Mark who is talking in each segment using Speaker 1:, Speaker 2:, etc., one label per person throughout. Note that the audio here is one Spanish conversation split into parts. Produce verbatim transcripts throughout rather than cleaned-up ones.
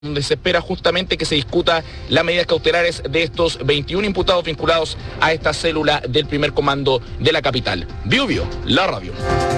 Speaker 1: donde se espera justamente que se discuta las medidas cautelares de estos veintiún imputados vinculados a esta célula del primer comando de la capital. Bio Bio, la radio.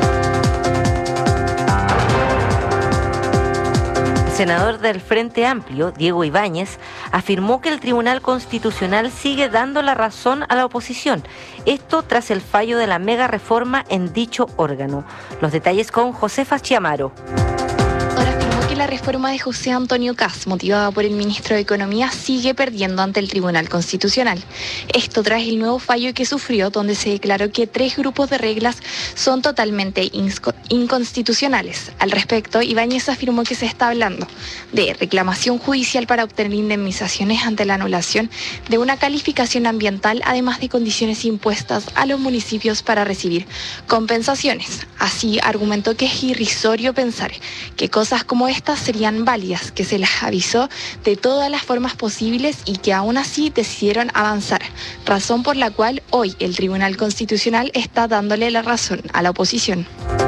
Speaker 2: El senador del Frente Amplio, Diego Ibáñez, afirmó que el Tribunal Constitucional sigue dando la razón a la oposición. Esto tras el fallo de la mega reforma en dicho órgano. Los detalles con Josefa Chiamaro.
Speaker 3: La reforma de José Antonio Kast, motivada por el ministro de Economía, sigue perdiendo ante el Tribunal Constitucional. Esto tras el nuevo fallo que sufrió, donde se declaró que tres grupos de reglas son totalmente inconstitucionales. Al respecto, Ibáñez afirmó que se está hablando de reclamación judicial para obtener indemnizaciones ante la anulación de una calificación ambiental, además de condiciones impuestas a los municipios para recibir compensaciones. Así, argumentó que es irrisorio pensar que cosas como estas serían válidas, que se les avisó de todas las formas posibles y que aún así decidieron avanzar, razón por la cual hoy el Tribunal Constitucional está dándole la razón a la oposición.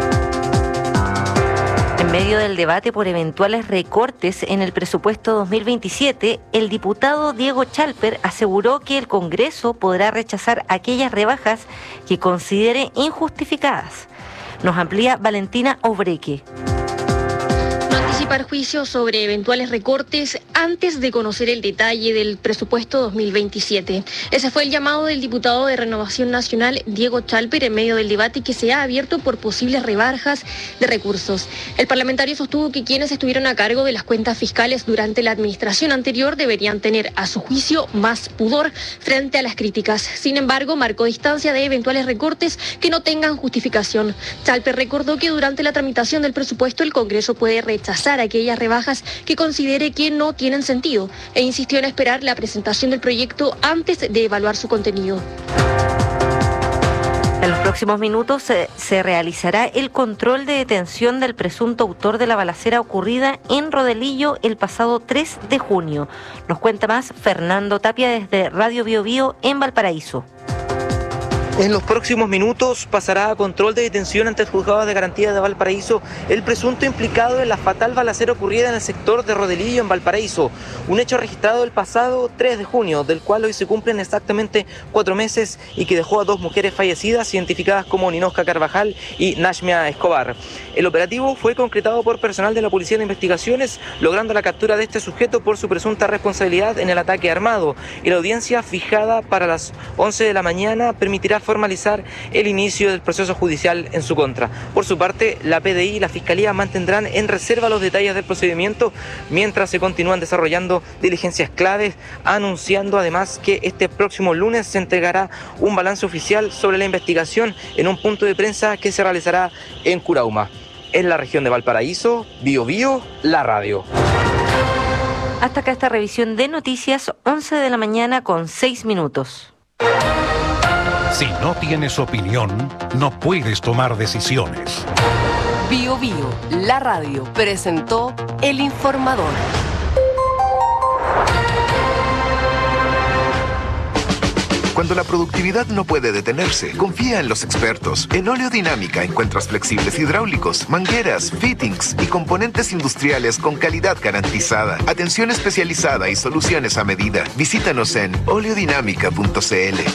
Speaker 2: En medio del debate por eventuales recortes en el presupuesto dos mil veintisiete, el diputado Diego Chalper aseguró que el Congreso podrá rechazar aquellas rebajas que considere injustificadas. Nos amplía Valentina Obreque.
Speaker 4: Anticipar juicios sobre eventuales recortes antes de conocer el detalle del presupuesto dos mil veintisiete. Ese fue el llamado del diputado de Renovación Nacional, Diego Chalper, en medio del debate que se ha abierto por posibles rebajas de recursos. El parlamentario sostuvo que quienes estuvieron a cargo de las cuentas fiscales durante la administración anterior deberían tener, a su juicio, más pudor frente a las críticas. Sin embargo, marcó distancia de eventuales recortes que no tengan justificación. Chalper recordó que durante la tramitación del presupuesto el Congreso puede rechazar aquellas rebajas que considere que no tienen sentido e insistió en esperar la presentación del proyecto antes de evaluar su contenido.
Speaker 2: En los próximos minutos se, se realizará el control de detención del presunto autor de la balacera ocurrida en Rodelillo el pasado tres de junio. Nos cuenta más Fernando Tapia desde Radio Bio Bio en Valparaíso.
Speaker 5: En los próximos minutos pasará a control de detención ante el juzgado de garantía de Valparaíso el presunto implicado en la fatal balacera ocurrida en el sector de Rodelillo en Valparaíso, un hecho registrado el pasado tres de junio, del cual hoy se cumplen exactamente cuatro meses y que dejó a dos mujeres fallecidas identificadas como Ninosca Carvajal y Nashmia Escobar. El operativo fue concretado por personal de la Policía de Investigaciones, logrando la captura de este sujeto por su presunta responsabilidad en el ataque armado, y la audiencia fijada para las once de la mañana permitirá formalizar el inicio del proceso judicial en su contra. Por su parte, la P D I y la Fiscalía mantendrán en reserva los detalles del procedimiento mientras se continúan desarrollando diligencias claves, anunciando además que este próximo lunes se entregará un balance oficial sobre la investigación en un punto de prensa que se realizará en Curauma. En la región de Valparaíso, Bio Bio, la radio.
Speaker 2: Hasta acá esta revisión de noticias, once de la mañana con seis minutos.
Speaker 6: Si no tienes opinión, no puedes tomar decisiones.
Speaker 7: Bio Bio, la radio, presentó El Informador.
Speaker 8: Cuando la productividad no puede detenerse, confía en los expertos. En Oleodinámica encuentras flexibles hidráulicos, mangueras, fittings y componentes industriales con calidad garantizada. Atención especializada y soluciones a medida. Visítanos en oleodinámica punto c l.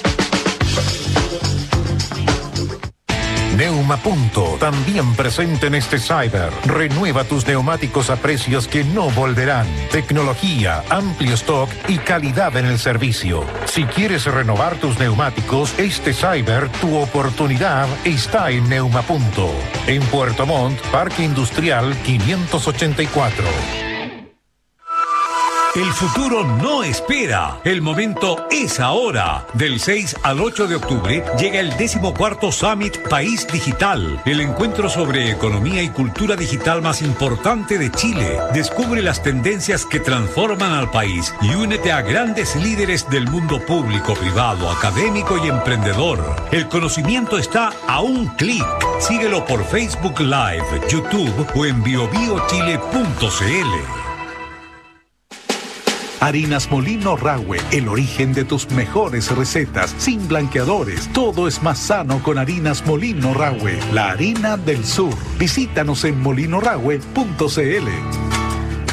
Speaker 6: Neumapunto, también presente en este Cyber. Renueva tus neumáticos a precios que no volverán. Tecnología, amplio stock y calidad en el servicio. Si quieres renovar tus neumáticos, este Cyber, tu oportunidad está en Neumapunto. En Puerto Montt, Parque Industrial quinientos ochenta y cuatro.
Speaker 9: El futuro no espera. El momento es ahora. Del seis al ocho de octubre llega el decimocuarto Summit País Digital, el encuentro sobre economía y cultura digital más importante de Chile. Descubre las tendencias que transforman al país y únete a grandes líderes del mundo público, privado, académico y emprendedor. El conocimiento está a un clic. Síguelo por Facebook Live, YouTube o en bio bio chile punto c l.
Speaker 6: Harinas Molino Rahue, el origen de tus mejores recetas, sin blanqueadores. Todo es más sano con Harinas Molino Rahue, la harina del sur. Visítanos en molino rahue punto c l.